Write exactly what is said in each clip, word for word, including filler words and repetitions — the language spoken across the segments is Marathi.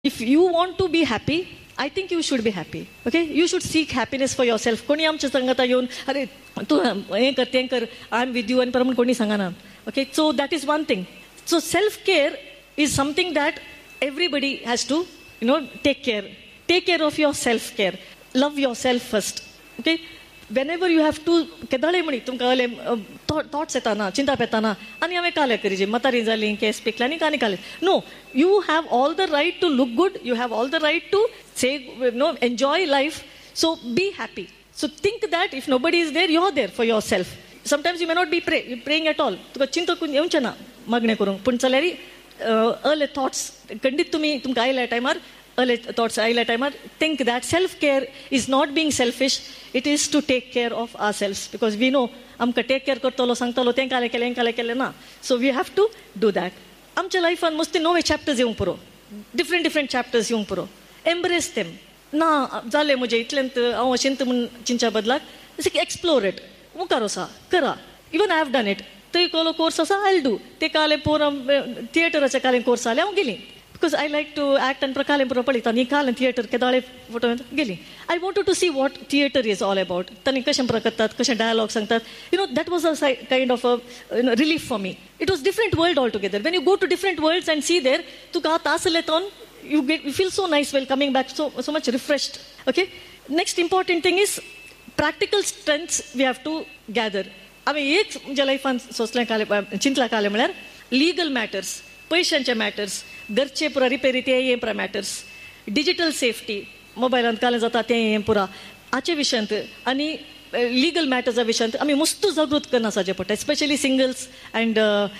If you want to be happy, I think you should be happy. Okay? You should seek happiness for yourself. कोणी आमच्या संगता येऊन अरे तू हे कर ते कर आय एम विथ यू आणि परमन कोणी सांगा ना. Okay? So that is one thing. So self-care is something that everybody has to, you know, take care. Take care of your self-care. Love yourself first. Okay? Whenever you have to केदाळे म्हणी तुमकां थॉट्स येताना चिंता येताना आनी हांवें काले करीजे मतारी जाली केस पिकले आनी कानी काले no you have all the right to look good you have all the right to say know enjoy life so be happy so think that if no body is there you are there for your self sometimes you may not be प्रे प्रेईंग एट ऑल तुका चिंता करून येवचें ना मागणें करूंक पूण जाल्यार अर्ले थॉट्स खंडीत तुमी तुमकां आयल्या टायमार early thoughts आयल्या टायमार think that self care is not being selfish, it is to take care of ourselves because we know आमकां टेक केअर करतलो सांगतलो तें कालें केलें कालें केलें ना so we have to do that. आमच्या लायफान मस्ती नवे चॅप्टर्स येवंक पुरो डिफरंट डिफरंट चॅप्टर्स येवंक पुरो एम्ब्रेस तेम ना जालें म्हजें इतलेंत हांव अशेंत म्हूण चिंच्या बदलाक एक्सप्लोर इट मुखार वसा करा even I have done it थंय कोलो कोर्स आसा आय विल डू ते काले पोर थिएटराचे कालें कोर्स जालें हांव गेलीं because I like to act and prakale pura palita ni kal theater kedale photo geli I wanted to see what theater is all about tani kashan prakatat kashan dialogue sangtat you know that was a kind of a you know, relief for me. It was different world altogether. When you go to different worlds and see there tu ka tasaleton you get you feel so nice while coming back so so much refreshed. Okay, next important thing is practical strengths we have to gather. Ame ek je life an sosle kale chintla kale mlar legal matters पैशांचे मॅटर्स घरचे पुरा रिपेरी ते हे पुरा मॅटर्स डिजिटल सेफ्टी मोबायलांत कालें जाता तें हें पुरा हाचे विशयांत आनी लिगल मॅटर्सा विशयांत आमी मस्त जागृत करना आसाचें पडटा specially singles and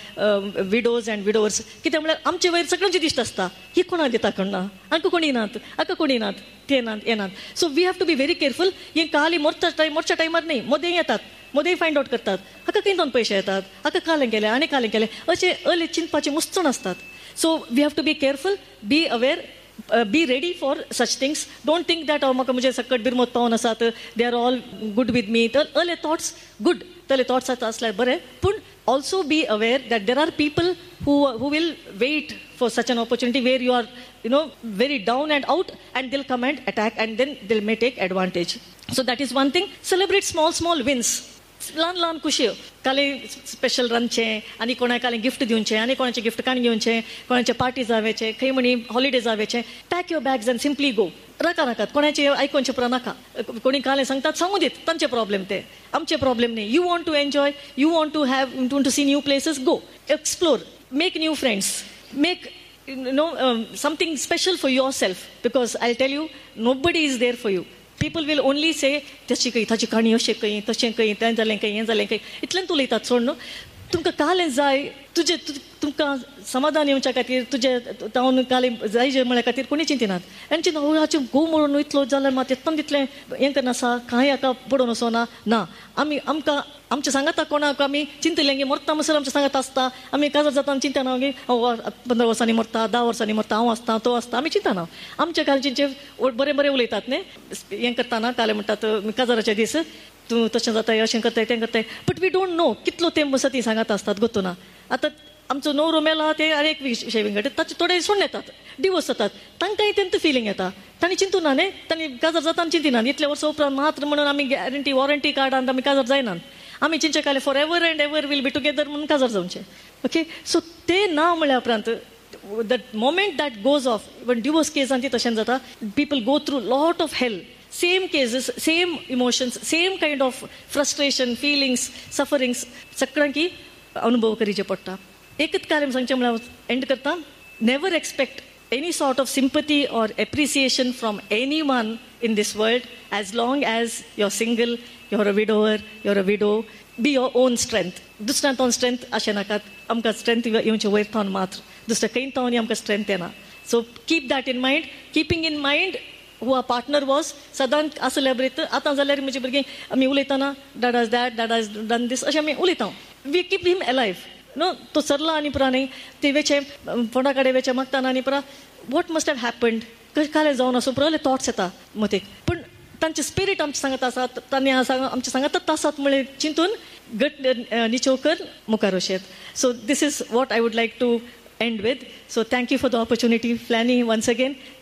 widows and विडोवर्स कित्याक म्हळ्यार आमचे वयर सगळ्यांचे दिश्ट आसता ही कोणाक दिता कळना हांकां कोणी नात हाका कोणी नात ते नात हे नात so we have to be very careful हें काली मोरच्या टायम मोरच्या टायमार न्ही मोदें येतात मोदें फायंड आउट करतात हाका खंयच्यान पयशे येतात हाका कालें केलें आनी कालें केलें अशें अले चिंतपाचें मुस्तण आसतात so we have to be careful be aware be ready for such things don't think that हांव म्हाका म्हजे सकट बिरमत पावन आसात they are all good with मी तर अले थॉट्स गूड तले थॉट्स आसल्यार बरें पूण also be aware that there are people who who will weight for such an opportunity where you are you know very down and out and they'll come and attack and then they may take advantage. So that is one thing. Celebrate small small wins. ल्हान ल्हान खुशी काले स्पेशल रांदचे आनी कोणाक काले गिफ्ट दिवचे आनी कोणाचे गिफ्ट काण घेवचे कोणाचे पार्टी जावचे खंय म्हणी हॉलिडे जावचे pack your bags and simply गो नाका नाकात कोणाचे आयकोनचे पुरा नाका कोणी काले सांगतात सांगू दीत तांचे प्रॉब्लेम ते आमचे प्रॉब्लेम न्ही you want to enjoy you want to have to C new places go explore make new friends make you know um, something special for yourself because I'll tell you nobody is there for you. People will only say तशी काही ताची काणी अशें काही तशें काही तें जालें काही हें जालें काही इतल्यान उलयतात सोड न्हू तुमकां कालें जाय तुजें तुमकां समाधान येवच्या खातीर तुजें तावन कालें जाय जे म्हळ्या खातीर कोणी चिंतिनात आनी चिंता हाचे गो म्हणून इतलो जाल्यार मात येतान तितलें हें करनासा कांय हाका पडोवन वचोना ना आमी आमकां आमच्या सांगाता कोणाक आमी चिंतलें गे मरता म्हणसर आमच्या सांगात आसता आमी काजार जाता चिंतना गे पंदरा वर्सांनी मरता धा वर्सांनी मरता हांव आसता तो आसता आमी चिंतना आमच्या कालजींचे बरें बरें उलयतात न्ही हें करतना काले म्हणटात काजाराचे दीस तूं तशें जाताय अशें करताय तें करताय बट वी डोंट नो कितलो तेंप सती सांगात आसतात गोतू ना आतां आमचो न्हवरो मेला ते आनी एक शेविंग करता ताचे थोडे सोडून येतात डिवोर्स जातात तांकांय तेंत फिलींग येता तांणी चिंतूना न्ही तांणी काजार जाता आनी चिंतिनात इतले वर्सां उपरांत मात्र म्हणून आमी गॅरंटी वॉरंटी कार्डान आमी काजार जायनात आमी चिंचे काले for ever and ever will be together म्हणून काजार जावचें ओके सो ते ना म्हळ्या उपरांत the moment that goes off even divorce केसांनी तशें जाता people go through lot of help same cases same emotions same kind of frustration feelings sufferings सगळ्यांकी अनुभव करीचे पडटा एकच कार्य सांगचें म्हळ्यार एंड करता never expect any sort of sympathy or appreciation from anyone in this world as long as you're single, you're a widower, you're a widow. Be your own strength. दुसऱ्या तोन strength अशें नाकात आमकां strength येवचें वयर थावन मात्र दुसऱ्या खंय थावन आमकां strength येना. So keep that in mind. Keeping in mind who our partner was सदांच आसल्या बरें आतां जाल्यार म्हजी भुरगीं आमी उलयतना dad has that, dad has done this अशें आमी उलयता. We keep him alive. No तो सरला आनी पुरा न्ही ते वेचे फोंडा कडेन वेचे मागतना आनी पुरा वॉट मस्ट हॅव हॅपन्ड कालें जावन असो पुरो थॉट्स येता मतीक पूण तांचे स्पिरीट आमचे सांगत आसात तांणी आमचे सांगतात आसात म्हळ्यार चिंतून गट निचोव कर मुखार वचेत so this is what I would like to end with. So thank you for the opportunity, Flanny, once again.